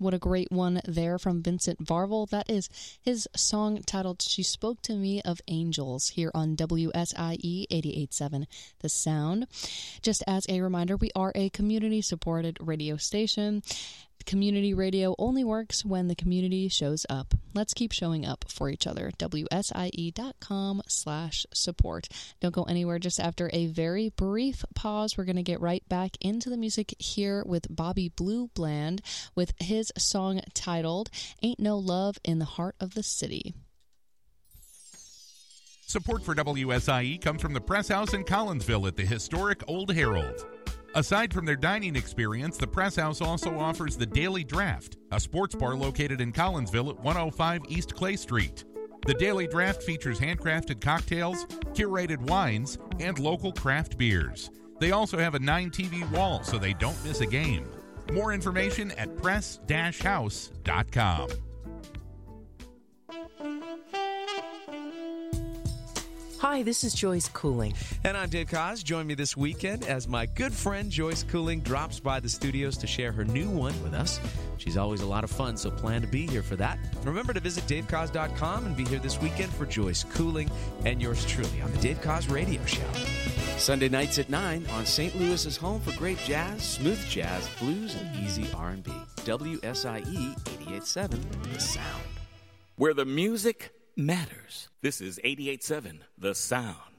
What a great one there from Vincent Varvel. That is his song titled She Spoke to Me of Angels here on WSIE 88.7 The Sound. Just as a reminder, we are a community-supported radio station. Community radio only works when the community shows up. Let's keep showing up for each other. WSIE.com/support. Don't go anywhere. Just after a very brief pause, we're going to get right back into the music here with Bobby Blue Bland with his song titled Ain't No Love in the Heart of the City. Support for WSIE comes from the Press House in Collinsville at the historic Old Herald. Aside from their dining experience, the Press House also offers the Daily Draft, a sports bar located in Collinsville at 105 East Clay Street. The Daily Draft features handcrafted cocktails, curated wines, and local craft beers. They also have a 9-TV wall so they don't miss a game. More information at press-house.com. Hi, this is Joyce Cooling. And I'm Dave Koz. Join me this weekend as my good friend Joyce Cooling drops by the studios to share her new one with us. She's always a lot of fun, so plan to be here for that. Remember to visit davekoz.com and be here this weekend for Joyce Cooling and yours truly on the Dave Koz Radio Show. Sunday nights at 9 on St. Louis's home for great jazz, smooth jazz, blues, and easy R&B. WSIE 88.7 The Sound. Where the music matters. This is 88.7 The Sound.